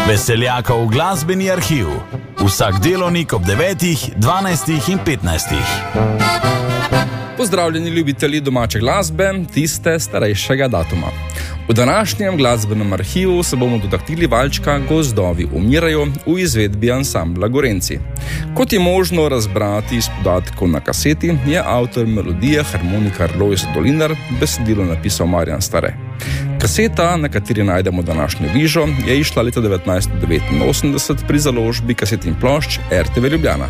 Veseljakov glasbeni arhiv. Vsak delovnik ob 9, 12 in 15. Pozdravljeni ljubitelji domače glasbe, tiste starejšega datuma. V današnjem glasbenem arhivu se bomo dotaknili valčka Gozdovi umirajo v izvedbi ansambla Gorenci. Kot je možno razbrati iz podatkov na kaseti, je avtor melodije harmonikar Lojz Dolinar, besedilo napisal Marjan Stare. Kaseta, na kateri najdemo današnjo vižo, je išla leta 1989 pri založbi kaset in plošč RTV Ljubljana.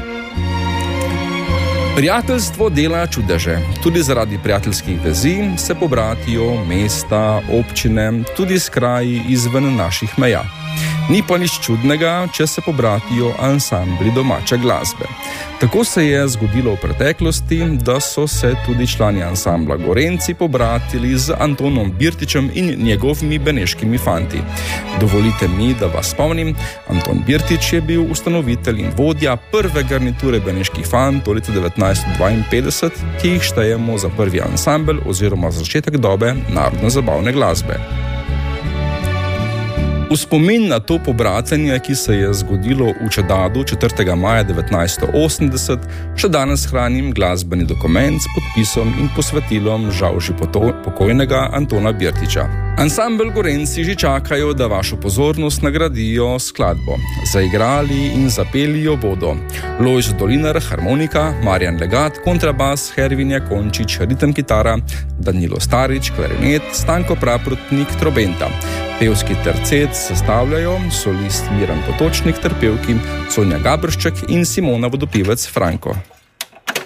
Prijateljstvo dela čudeže. Tudi zaradi prijateljskih vezi se pobratijo mesta, občine, tudi s kraji izven naših meja. Ni pa nič čudnega, če se pobratijo ansambli domače glasbe. Tako se je zgodilo v preteklosti, da so se tudi člani ansambla Gorenci pobratili z Antonom Birtičem in njegovimi beneškimi fanti. Dovolite mi, da vas spomnim, Anton Birtič je bil ustanovitelj in vodja prve garniture beneških fantov leta 1952, ki jih štejemo za prvi ansambel oziroma začetek dobe narodno-zabavne glasbe. V spomin na to pobratenje, ki se je zgodilo v Čedadu 4. maja 1980, še danes hranim glasbeni dokument s podpisom in posvetilom žal že pokojnega Antona Birtiča. Ansambel Gorenci že čakajo, da vašo pozornost nagradijo skladbo. Zaigrali in zapeli jo bodo Lojz Dolinar, harmonika, Marjan Legat, kontrabas, Hervin Jakončič, ritem kitara, Danilo Starič, klarinet, Stanko Praprotnik, trobenta. Pevski tercet sestavljajo solist Miran Potočnik ter pevki Sonja Gabršček in Simona Vodopivec Franko.